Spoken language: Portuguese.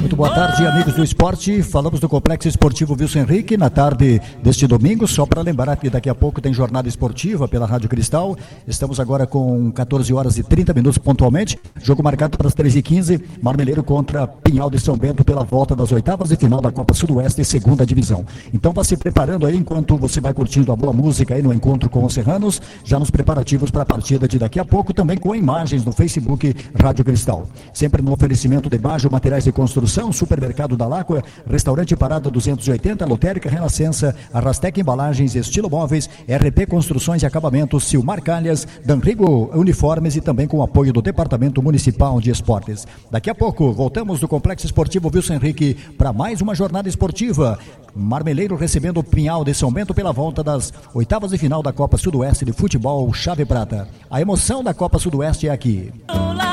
Muito boa tarde, amigos do esporte. Falamos do Complexo Esportivo Wilson Henrique na tarde deste domingo. Só para lembrar que daqui a pouco tem jornada esportiva pela Rádio Cristal. Estamos agora com 14 horas e 30 minutos pontualmente. Jogo marcado para as 13h15. Marmeleiro contra Pinhal de São Bento pela volta das oitavas de final da Copa Sudoeste, segunda divisão. Então vá se preparando aí enquanto você vai curtindo a boa música aí no encontro com os serranos. Já nos preparativos para a partida de daqui a pouco, também com imagens no Facebook Rádio Cristal. Sempre no oferecimento de Bajo Materiais de Construção, Supermercado da Láqua, Restaurante Parada 280, Lotérica Renascença, Arrastec Embalagens, Estilo Móveis, RP Construções e Acabamentos, Silmar Calhas, Danrigo Uniformes e também com o apoio do Departamento Municipal de Esportes. Daqui a pouco voltamos do Complexo Esportivo Wilson Henrique para mais uma jornada esportiva. Marmeleiro recebendo o Pinhal de São Bento pela volta das oitavas de final da Copa Sudoeste de Futebol Chave Prata. A emoção da Copa Sudoeste é aqui.